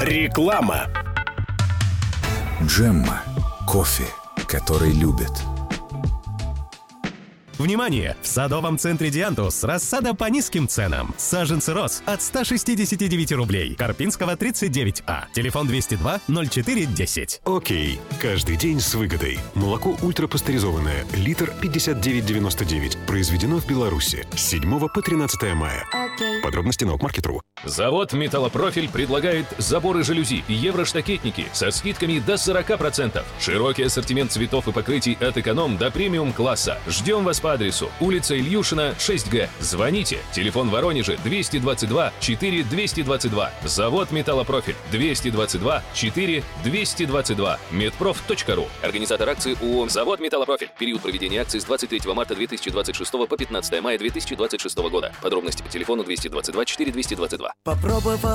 Реклама. Джемма. Кофе, который любят. Внимание! В садовом центре «Диантус» рассада по низким ценам. Саженцы роз от 169 рублей. Карпинского 39А. Телефон 202-04-10. Окей. Каждый день с выгодой. Молоко ультрапастеризованное. Литр 59,99. Произведено в Беларуси. С 7 по 13 мая. Окей. Подробности на Опмаркет.ру. Завод «Металлопрофиль» предлагает заборы жалюзи и евроштакетники со скидками до 40%. Широкий ассортимент цветов и покрытий от эконом до премиум-класса. Ждем вас по адресу улица Ильюшина, 6Г. Звоните. Телефон в Воронеже 222 4 222. Завод «Металлопрофиль» 222 4 222. Медпроф.ру. Организатор акции ООО «Завод «Металлопрофиль». Период проведения акции с 23 марта 2026 по 15 мая 2026 года. Подробности по телефону 222 4 222. Попробовал